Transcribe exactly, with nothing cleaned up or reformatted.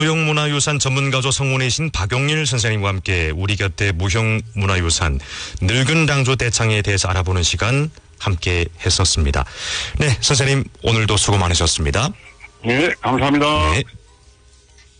무형문화유산 전문가조 성문이신 박용일 선생님과 함께 우리 곁에 무형문화유산 늙은 당조 대창에 대해서 알아보는 시간 함께 했었습니다. 네, 선생님 오늘도 수고 많으셨습니다. 네, 감사합니다. 네.